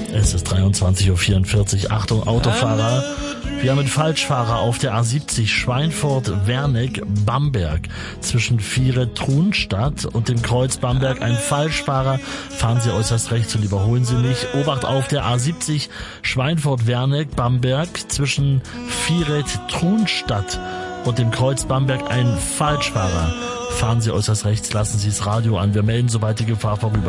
Es ist 23:44 Uhr. Achtung, Autofahrer. Wir haben einen Falschfahrer auf der A70 Schweinfurt-Wernig-Bamberg. Zwischen Viere-Trunstadt und dem Kreuz Bamberg ein Falschfahrer. Fahren Sie äußerst rechts und überholen Sie nicht. Obacht auf der A70 Schweinfurt-Wernig-Bamberg. Zwischen Viere-Trunstadt und dem Kreuz Bamberg ein Falschfahrer. Fahren Sie äußerst rechts, lassen Sie das Radio an. Wir melden, sobald die Gefahr vorüber